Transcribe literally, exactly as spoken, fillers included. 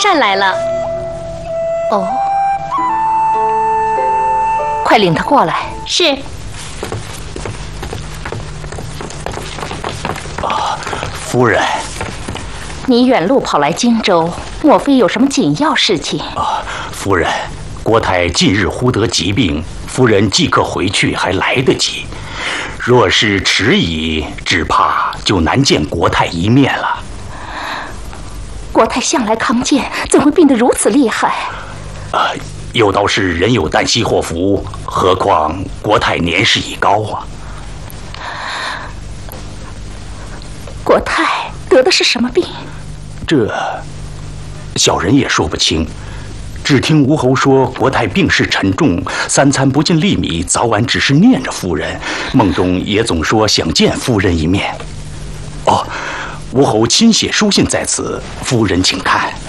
善来了。 哦，快领他过来。 是。 啊，夫人， 你远路跑来荆州，莫非有什么紧要事情？ 啊，夫人，国太近日忽得疾病，夫人即刻回去还来得及。若是迟疑，只怕就难见国太一面了。 国太向来康健，怎会病得如此厉害？ 啊，有道是人有旦夕祸福，何况国太年事已高啊。 国太得的是什么病？ 这小人也说不清，只听吴侯说国太病势沉重，三餐不进粒米，早晚只是念着夫人，梦中也总说想见夫人一面。哦，吴侯亲写书信在此，夫人请看。